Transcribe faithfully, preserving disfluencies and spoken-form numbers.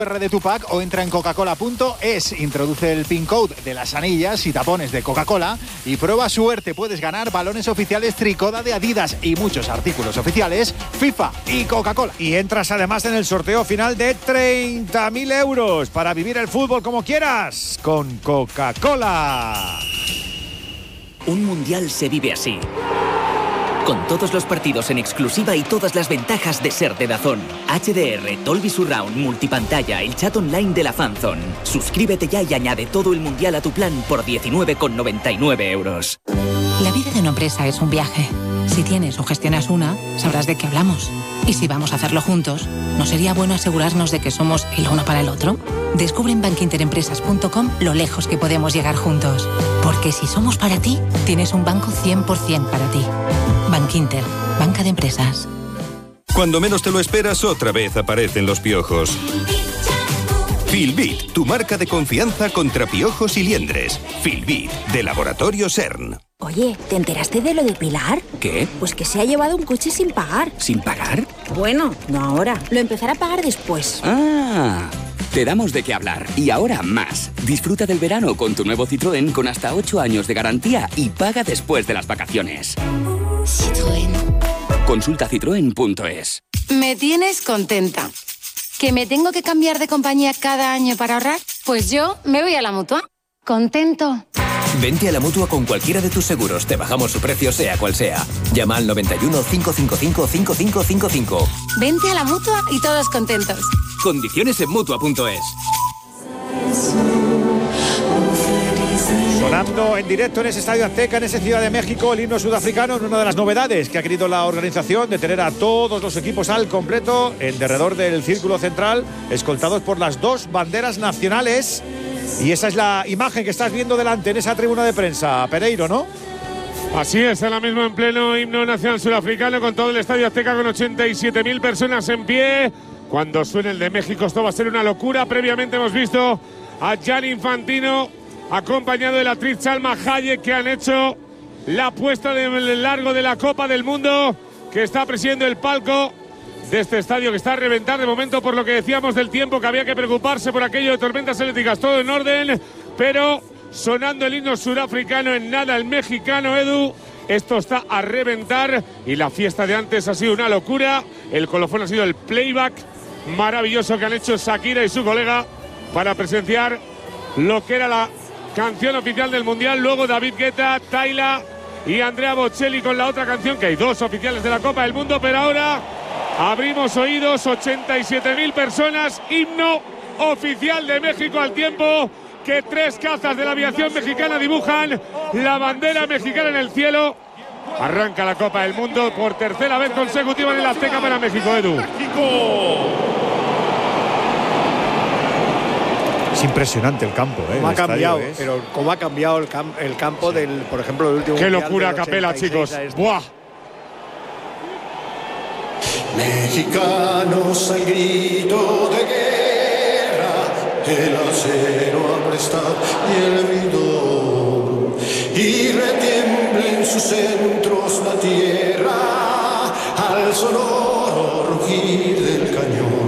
R de Tupac o entra en coca-cola punto es, introduce el pin code de las anillas y tapones de Coca-Cola y prueba suerte. Puedes ganar balones oficiales Tricoda de Adidas y muchos artículos oficiales FIFA y Coca-Cola. Y entras además en el sorteo final de treinta mil euros para vivir el fútbol como quieras con Coca-Cola. Un mundial se vive así, con todos los partidos en exclusiva y todas las ventajas de ser de DAZN. H D R, Dolby Surround, multipantalla, el chat online de la Fanzone. Suscríbete ya y añade todo el mundial a tu plan por diecinueve con noventa y nueve euros. La vida de una empresa es un viaje. Si tienes o gestionas una, sabrás de qué hablamos. Y si vamos a hacerlo juntos, ¿no sería bueno asegurarnos de que somos el uno para el otro? Descubre en bankinterempresas punto com lo lejos que podemos llegar juntos. Porque si somos para ti, tienes un banco cien por ciento para ti. Bankinter, banca de empresas. Cuando menos te lo esperas, otra vez aparecen los piojos. Filbit, tu marca de confianza contra piojos y liendres. Filbit, de Laboratorio CERN. Oye, ¿te enteraste de lo de Pilar? ¿Qué? Pues que se ha llevado un coche sin pagar. ¿Sin pagar? Bueno, no ahora. Lo empezará a pagar después. Ah, te damos de qué hablar. Y ahora más. Disfruta del verano con tu nuevo Citroën con hasta ocho años de garantía y paga después de las vacaciones. Citroën. Consulta citroen punto es. Me tienes contenta. ¿Que me tengo que cambiar de compañía cada año para ahorrar? Pues yo me voy a la Mutua. ¿Contento? Vente a la Mutua con cualquiera de tus seguros. Te bajamos su precio sea cual sea. Llama al noventa y uno, cinco cinco cinco, cinco cinco cinco cinco. Vente a la Mutua y todos contentos. Condiciones en Mutua punto es. Sonando en directo en ese Estadio Azteca, en ese Ciudad de México, el himno sudafricano, en una de las novedades que ha querido la organización de tener a todos los equipos al completo en derredor del círculo central, escoltados por las dos banderas nacionales. Y esa es la imagen que estás viendo delante en esa tribuna de prensa, Pereiro, ¿no? Así es, ahora mismo en pleno himno nacional sudafricano con todo el Estadio Azteca con ochenta y siete mil personas en pie. Cuando suene el de México esto va a ser una locura. Previamente hemos visto a Gianni Infantino acompañado de la actriz Salma Hayek, que han hecho la puesta de largo de la Copa del Mundo, que está presidiendo el palco de este estadio que está a reventar de momento, por lo que decíamos del tiempo, que había que preocuparse por aquello de tormentas eléctricas. Todo en orden, pero sonando el himno surafricano, en nada el mexicano, Edu. Esto está a reventar y la fiesta de antes ha sido una locura. El colofón ha sido el playback maravilloso que han hecho Shakira y su colega para presenciar lo que era la canción oficial del Mundial. Luego David Guetta, Tayla y Andrea Bocelli con la otra canción, que hay dos oficiales de la Copa del Mundo, pero ahora abrimos oídos. Ochenta y siete mil personas, himno oficial de México, al tiempo que tres cazas de la aviación mexicana dibujan la bandera mexicana en el cielo. Arranca la Copa del Mundo por tercera vez consecutiva en el Azteca para México, Edu. Es impresionante el campo, ¿eh? Cómo ha cambiado, es... pero cómo ha cambiado el, cam el campo sí. del, por ejemplo, del último. Qué locura, Capela, chicos. Este. Buah. Mexicanos al grito de guerra, el acero ha prestado y el vidón, y retiembla en sus centros la tierra al sonoro rugir del cañón.